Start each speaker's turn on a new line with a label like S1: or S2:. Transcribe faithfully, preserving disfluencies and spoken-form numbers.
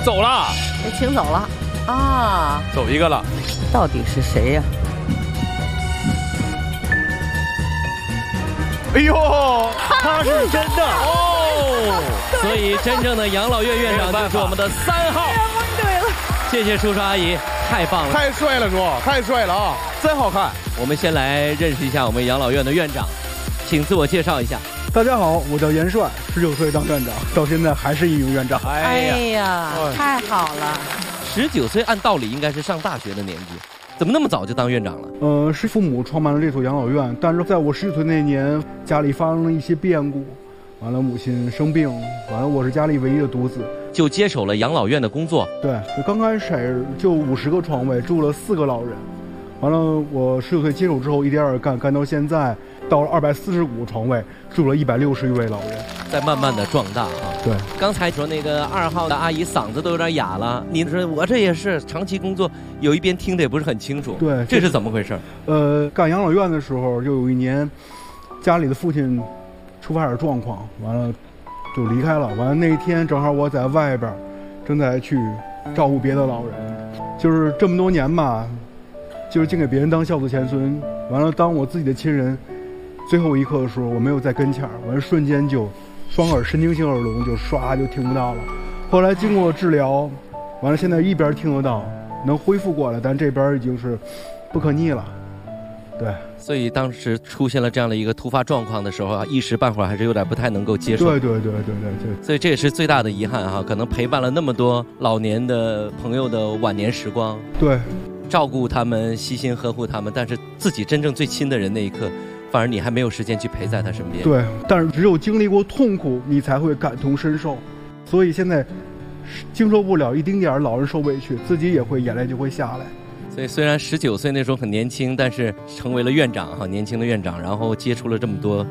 S1: 走了，
S2: 被请走了啊！
S1: 走一个了，
S2: 到底是谁呀？
S1: 哎呦，他是真的
S3: 哦，所以真正的养老院院长就是我们的三号。
S2: 对了，
S3: 谢谢叔叔阿姨，太棒了，
S1: 太帅了，哥，太帅了啊，真好看。
S3: 我们先来认识一下我们养老院的院长，请自我介绍一下。
S4: 大家好，我叫严帅，十九岁当院长，到现在还是一名院长。
S2: 哎呀，太好了！
S3: 十九岁按道理应该是上大学的年纪，怎么那么早就当院长了？
S4: 呃，是父母创办了这所养老院，但是在我十九岁那年，家里发生了一些变故，完了母亲生病，完了我是家里唯一的独子，
S3: 就接手了养老院的工作。
S4: 对，刚开始就五十个床位，住了四个老人，完了我十九岁接手之后，一点点干，干到现在。到了二百四十五床位，住了一百六十余位老人，
S3: 在慢慢的壮大啊。
S4: 对，
S3: 刚才说那个二号的阿姨嗓子都有点哑了，你说我这也是长期工作，有一边听的也不是很清楚。
S4: 对，
S3: 这是怎么回事？
S4: 呃，干养老院的时候，就有一年，家里的父亲出发点状况，完了就离开了。完了那一天正好我在外边，正在去照顾别的老人，就是这么多年吧，就是净给别人当孝子贤孙。完了，当我自己的亲人。最后一刻的时候，我没有在跟前儿，完了瞬间就双耳神经性耳聋，就唰就听不到了。后来经过治疗，完了现在一边听得到，能恢复过来，但这边已经是不可逆了。对，
S3: 所以当时出现了这样的一个突发状况的时候啊，一时半会儿还是有点不太能够接受。
S4: 对对对对对对。
S3: 所以这也是最大的遗憾哈，可能陪伴了那么多老年的朋友的晚年时光。
S4: 对，
S3: 照顾他们，悉心呵护他们，但是自己真正最亲的人那一刻。反而你还没有时间去陪在他身边。
S4: 对，但是只有经历过痛苦，你才会感同身受。所以现在经受不了一丁点儿老人受委屈，自己也会眼泪就会下来。
S3: 所以虽然十九岁那时候很年轻，但是成为了院长哈，年轻的院长，然后接触了这么多